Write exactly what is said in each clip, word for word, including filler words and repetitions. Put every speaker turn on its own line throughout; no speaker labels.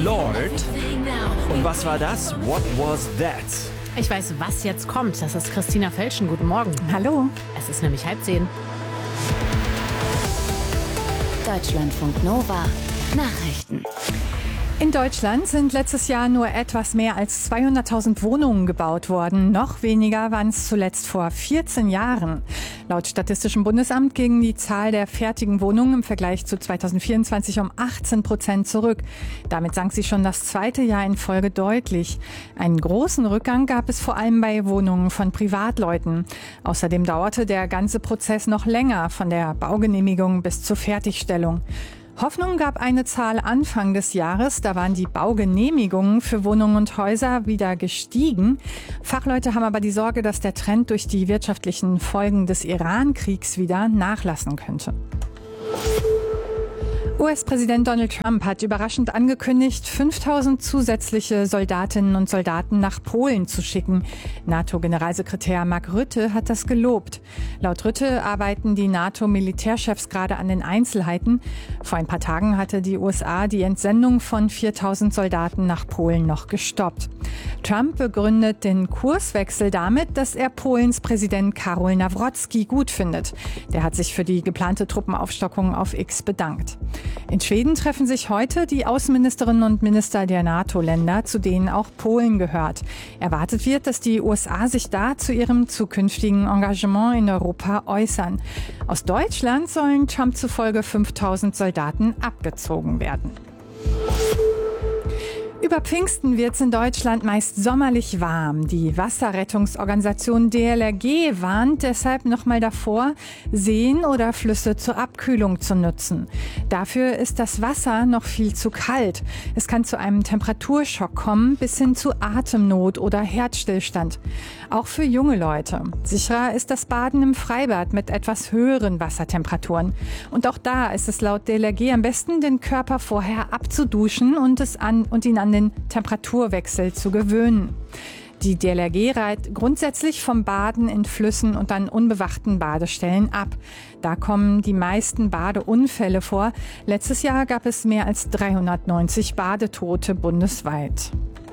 Lord. Und was war das? What was that?
Ich weiß, was jetzt kommt. Das ist Christina Felschen. Guten Morgen.
Hallo.
Es ist nämlich halb zehn.
Deutschlandfunk Nova. Nachrichten.
In Deutschland sind letztes Jahr nur etwas mehr als zweihunderttausend Wohnungen gebaut worden. Noch weniger waren es zuletzt vor vierzehn Jahren. Laut Statistischem Bundesamt ging die Zahl der fertigen Wohnungen im Vergleich zu zweitausendvierundzwanzig um achtzehn Prozent zurück. Damit sank sie schon das zweite Jahr in Folge deutlich. Einen großen Rückgang gab es vor allem bei Wohnungen von Privatleuten. Außerdem dauerte der ganze Prozess noch länger, von der Baugenehmigung bis zur Fertigstellung. Hoffnung gab eine Zahl Anfang des Jahres, da waren die Baugenehmigungen für Wohnungen und Häuser wieder gestiegen. Fachleute haben aber die Sorge, dass der Trend durch die wirtschaftlichen Folgen des Iran-Kriegs wieder nachlassen könnte. U S-Präsident Donald Trump hat überraschend angekündigt, fünftausend zusätzliche Soldatinnen und Soldaten nach Polen zu schicken. NATO-Generalsekretär Mark Rutte hat das gelobt. Laut Rutte arbeiten die NATO-Militärchefs gerade an den Einzelheiten. Vor ein paar Tagen hatte die U S A die Entsendung von viertausend Soldaten nach Polen noch gestoppt. Trump begründet den Kurswechsel damit, dass er Polens Präsident Karol Nawrocki gut findet. Der hat sich für die geplante Truppenaufstockung auf X bedankt. In Schweden treffen sich heute die Außenministerinnen und Minister der NATO-Länder, zu denen auch Polen gehört. Erwartet wird, dass die U S A sich da zu ihrem zukünftigen Engagement in Europa äußern. Aus Deutschland sollen Trump zufolge fünftausend Soldaten abgezogen werden. Über Pfingsten wird es in Deutschland meist sommerlich warm. Die Wasserrettungsorganisation D L R G warnt deshalb nochmal davor, Seen oder Flüsse zur Abkühlung zu nutzen. Dafür ist das Wasser noch viel zu kalt. Es kann zu einem Temperaturschock kommen, bis hin zu Atemnot oder Herzstillstand. Auch für junge Leute. Sicherer ist das Baden im Freibad mit etwas höheren Wassertemperaturen. Und auch da ist es laut D L R G am besten, den Körper vorher abzuduschen und, es an, und ihn an den Temperaturwechsel zu gewöhnen. Die D L R G rät grundsätzlich vom Baden in Flüssen und an unbewachten Badestellen ab. Da kommen die meisten Badeunfälle vor. Letztes Jahr gab es mehr als dreihundertneunzig Badetote bundesweit.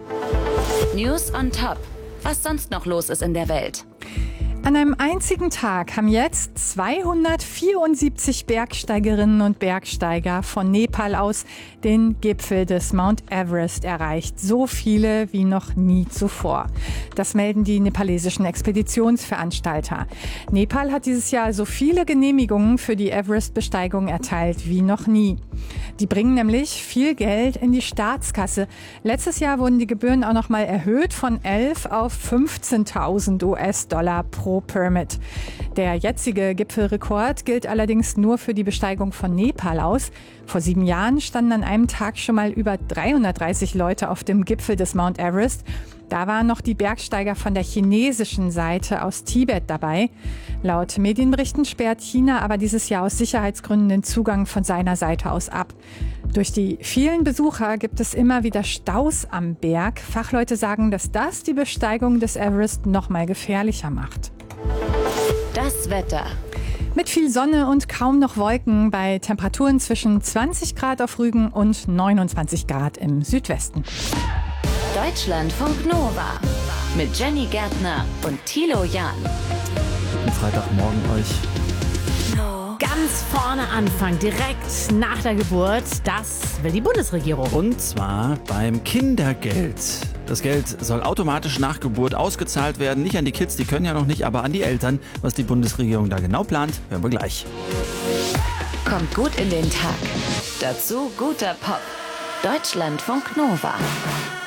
News on Top. Was sonst noch los ist in der Welt.
An einem einzigen Tag haben jetzt zweihundertvierundsiebzig Bergsteigerinnen und Bergsteiger von Nepal aus den Gipfel des Mount Everest erreicht. So viele wie noch nie zuvor. Das melden die nepalesischen Expeditionsveranstalter. Nepal hat dieses Jahr so viele Genehmigungen für die Everest-Besteigung erteilt wie noch nie. Die bringen nämlich viel Geld in die Staatskasse. Letztes Jahr wurden die Gebühren auch noch mal erhöht von elf auf fünfzehntausend U S-Dollar pro Permit. Der jetzige Gipfelrekord gilt allerdings nur für die Besteigung von Nepal aus. Vor sieben Jahren standen an einem Tag schon mal über dreihundertdreißig Leute auf dem Gipfel des Mount Everest. Da waren noch die Bergsteiger von der chinesischen Seite aus Tibet dabei. Laut Medienberichten sperrt China aber dieses Jahr aus Sicherheitsgründen den Zugang von seiner Seite aus ab. Durch die vielen Besucher gibt es immer wieder Staus am Berg. Fachleute sagen, dass das die Besteigung des Everest noch mal gefährlicher macht.
Das Wetter.
Mit viel Sonne und kaum noch Wolken bei Temperaturen zwischen zwanzig Grad auf Rügen und neunundzwanzig Grad im Südwesten.
Deutschlandfunk Nova mit Jenny Gärtner und Thilo Jahn.
Freitagmorgen euch.
Ganz vorne anfangen, direkt nach der Geburt. Das will die Bundesregierung.
Und zwar beim Kindergeld. Das Geld soll automatisch nach Geburt ausgezahlt werden. Nicht an die Kids, die können ja noch nicht, aber an die Eltern. Was die Bundesregierung da genau plant, hören wir gleich.
Kommt gut in den Tag. Dazu guter Pop. Deutschlandfunk Nova.